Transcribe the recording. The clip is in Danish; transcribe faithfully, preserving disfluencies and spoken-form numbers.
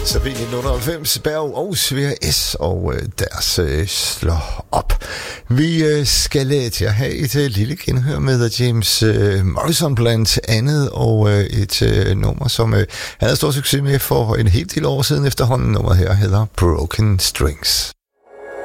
Så vi nitten halvfems, Berg og Sverige S og øh, deres øh, slår op. Vi øh, skal øh, til at have et øh, lille genhør med James øh, Morrison blandt andet, og øh, et øh, nummer, som øh, havde stor succes med for en hel del år siden efterhånden. Nummeret her hedder Broken Strings.